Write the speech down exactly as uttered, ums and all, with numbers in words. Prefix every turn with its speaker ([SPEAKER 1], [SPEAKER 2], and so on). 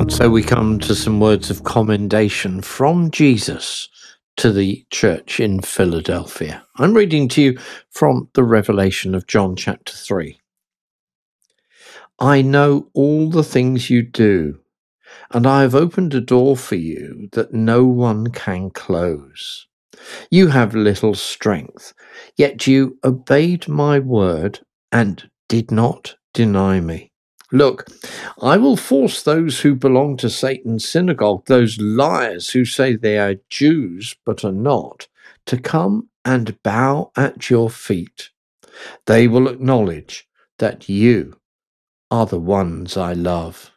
[SPEAKER 1] So we come to some words of commendation from Jesus to the church in Philadelphia. I'm reading to you from the Revelation of John chapter three. I know all the things you do, and I have opened a door for you that no one can close. You have little strength, yet you obeyed my word and did not deny me. Look, I will force those who belong to Satan's synagogue, those liars who say they are Jews but are not, to come and bow at your feet. They will acknowledge that you are the ones I love.